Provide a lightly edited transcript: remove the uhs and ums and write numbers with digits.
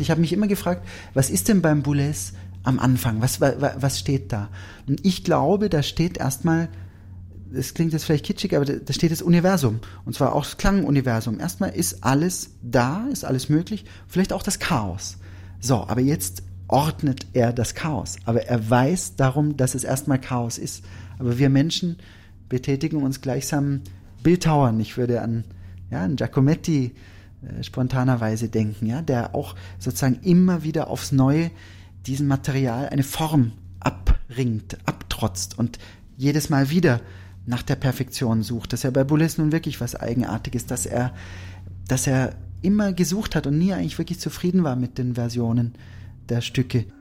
Ich habe mich immer gefragt, was ist denn beim Boulez am Anfang? Was steht da? Und ich glaube, da steht erstmal, das klingt jetzt vielleicht kitschig, aber da steht das Universum. Und zwar auch das Klanguniversum. Erstmal ist alles da, ist alles möglich. Vielleicht auch das Chaos. So, aber jetzt ordnet er das Chaos. Aber er weiß darum, dass es erstmal Chaos ist. Aber wir Menschen betätigen uns gleichsam Bildhauern. Ich würde an Giacometti spontanerweise denken, ja, der auch sozusagen immer wieder aufs Neue diesem Material eine Form abringt, abtrotzt und jedes Mal wieder nach der Perfektion sucht. Das ist ja bei Boulez nun wirklich was Eigenartiges, dass er immer gesucht hat und nie eigentlich wirklich zufrieden war mit den Versionen der Stücke.